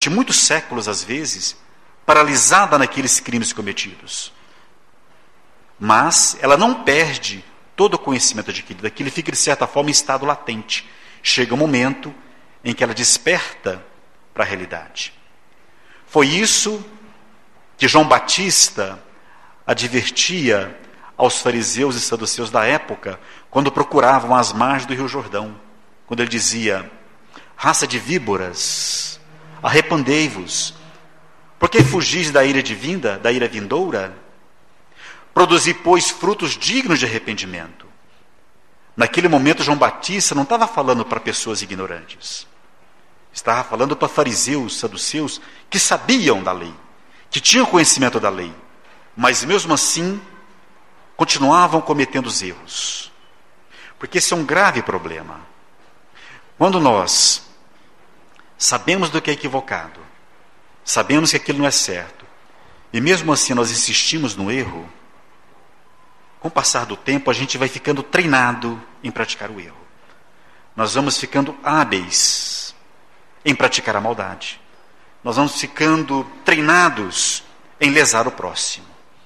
durante muitos séculos, às vezes, paralisada naqueles crimes cometidos. Mas ela não perde todo o conhecimento adquirido, aquilo fica, de certa forma, em estado latente. Chega um momento em que ela desperta para a realidade. Foi isso que João Batista advertia aos fariseus e saduceus da época, quando procuravam as margens do Rio Jordão, quando ele dizia: raça de víboras, arrependei-vos, porque fugis da ira divina, da ira vindoura? Produzi, pois, frutos dignos de arrependimento. Naquele momento, João Batista não estava falando para pessoas ignorantes. Estava falando para fariseus, saduceus, que sabiam da lei, que tinham conhecimento da lei, mas mesmo assim continuavam cometendo os erros. Porque esse é um grave problema. Quando nós sabemos do que é equivocado, sabemos que aquilo não é certo, e mesmo assim nós insistimos no erro, com o passar do tempo a gente vai ficando treinado em praticar o erro. Nós vamos ficando hábeis em praticar a maldade. Nós vamos ficando treinados em lesar o próximo.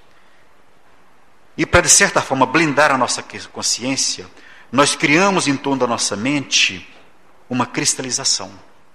E para, de certa forma, blindar a nossa consciência, nós criamos em torno da nossa mente uma cristalização.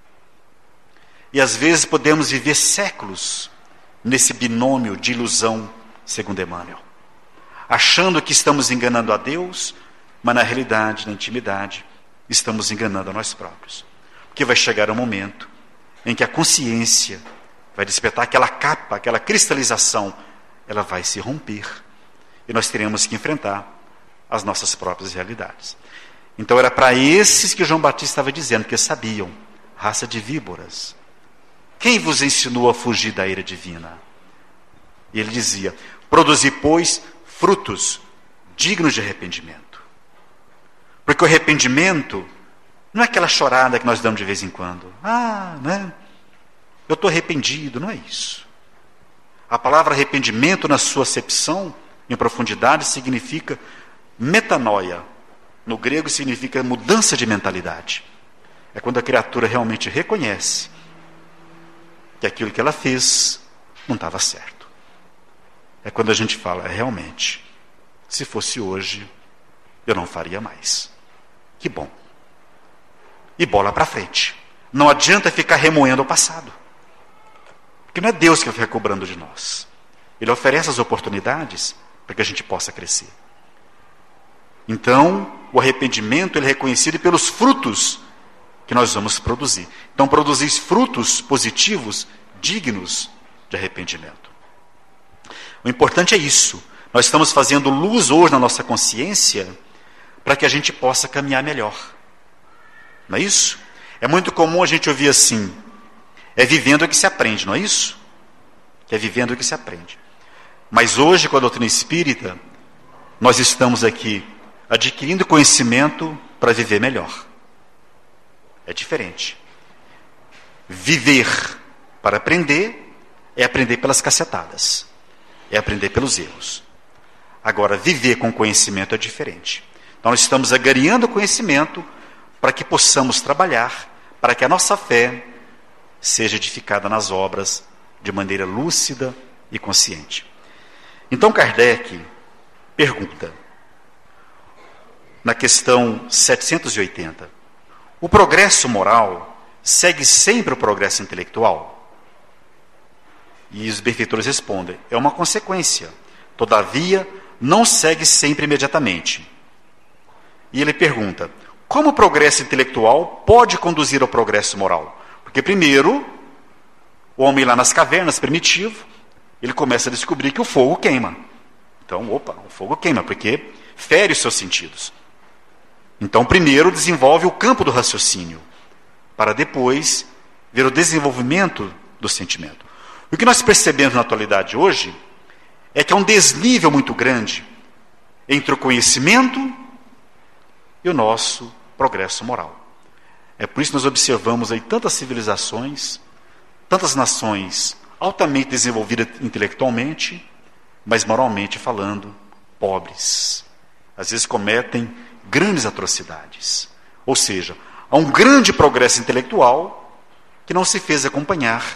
E às vezes podemos viver séculos nesse binômio de ilusão, segundo Emmanuel, achando que estamos enganando a Deus, mas na realidade, na intimidade, estamos enganando a nós próprios. Porque vai chegar um momento em que a consciência vai despertar, aquela capa, aquela cristalização, ela vai se romper. E nós teremos que enfrentar as nossas próprias realidades. Então era para esses que João Batista estava dizendo, que sabiam, raça de víboras. Quem vos ensinou a fugir da ira divina? E ele dizia: produzi, pois, frutos dignos de arrependimento. Porque o arrependimento não é aquela chorada que nós damos de vez em quando. Né? Eu estou arrependido, não é isso. A palavra arrependimento, na sua acepção, em profundidade, significa metanoia. No grego significa mudança de mentalidade. É quando a criatura realmente reconhece que aquilo que ela fez não estava certo. É quando a gente fala: realmente, se fosse hoje, eu não faria mais. Que bom. E bola para frente. Não adianta ficar remoendo o passado. Porque não é Deus que vai ficar cobrando de nós. Ele oferece as oportunidades para que a gente possa crescer. Então, o arrependimento ele é reconhecido pelos frutos que nós vamos produzir. Então, produzir frutos positivos, dignos de arrependimento. O importante é isso. Nós estamos fazendo luz hoje na nossa consciência para que a gente possa caminhar melhor. Não é isso? É muito comum a gente ouvir assim: é vivendo que se aprende, não é isso? É vivendo que se aprende. Mas hoje, com a doutrina espírita, nós estamos aqui adquirindo conhecimento para viver melhor. É diferente. Viver para aprender é aprender pelas cacetadas, é aprender pelos erros. Agora, viver com conhecimento é diferente. Então, nós estamos agariando conhecimento para que possamos trabalhar, para que a nossa fé seja edificada nas obras de maneira lúcida e consciente. Então, Kardec pergunta, na questão 780, o progresso moral segue sempre o progresso intelectual? E os benfeitores respondem: é uma consequência, todavia não segue sempre imediatamente. E ele pergunta: como o progresso intelectual pode conduzir ao progresso moral? Porque primeiro, o homem lá nas cavernas, primitivo, ele começa a descobrir que o fogo queima. Então, o fogo queima, porque fere os seus sentidos. Então, primeiro desenvolve o campo do raciocínio, para depois ver o desenvolvimento do sentimento. O que nós percebemos na atualidade hoje é que há um desnível muito grande entre o conhecimento e o nosso progresso moral. É por isso que nós observamos aí tantas civilizações, tantas nações altamente desenvolvidas intelectualmente, mas moralmente falando, pobres. Às vezes cometem grandes atrocidades. Ou seja, há um grande progresso intelectual que não se fez acompanhar